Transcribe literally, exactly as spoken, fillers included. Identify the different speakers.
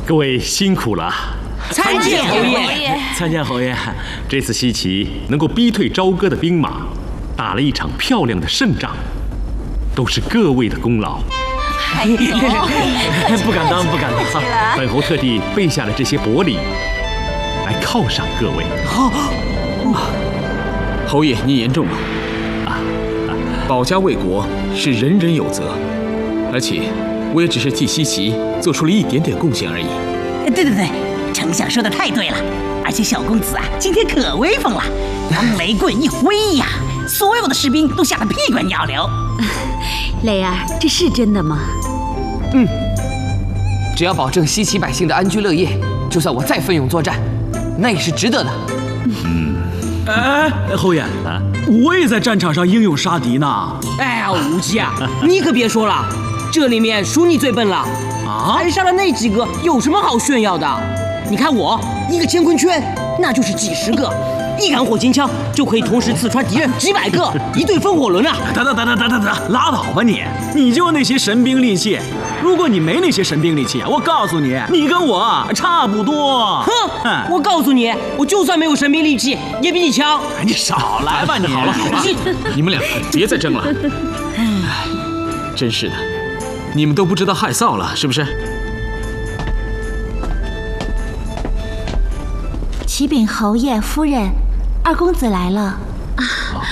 Speaker 1: 各位辛苦了。
Speaker 2: 参见侯爷，
Speaker 3: 参见侯爷。
Speaker 1: 这次西岐能够逼退朝歌的兵马，打了一场漂亮的胜仗，都是各位的功劳。
Speaker 2: 哎呦，
Speaker 3: 不敢当，不敢当。
Speaker 1: 本侯特地备下了这些薄礼，来犒赏各位。
Speaker 3: 好，
Speaker 4: 侯爷您言重了。啊，保家卫国是人人有责，而且我也只是替西岐做出了一点点贡献而已。
Speaker 2: 对对对，丞相说的太对了。而且小公子啊，今天可威风了，光雷棍一挥呀，所有的士兵都吓得屁滚尿流。
Speaker 5: 雷儿，这是真的吗？
Speaker 6: 嗯，只要保证西岐百姓的安居乐业，就算我再奋勇作战，那也是值得的。
Speaker 3: 嗯，哎，侯爷啊，我也在战场上英勇杀敌呢。
Speaker 7: 哎呀，无忌啊，你可别说了，这里面属你最笨了啊！还杀了那几个，有什么好炫耀的？你看我一个乾坤圈，那就是几十个。一杆火箭枪就可以同时刺穿敌人几百个，一对风火轮啊！
Speaker 3: 等等等等等等等，拉倒吧你！你就那些神兵利器，如果你没那些神兵利器，我告诉你，你跟我差不多。
Speaker 7: 哼！我告诉你，我就算没有神兵利器，也比你强。
Speaker 3: 你少来吧你！
Speaker 4: 好了好了，你们两个别再争了。哎，真是的，你们都不知道害臊了，是不是？
Speaker 5: 启禀侯爷夫人，二公子来了。啊。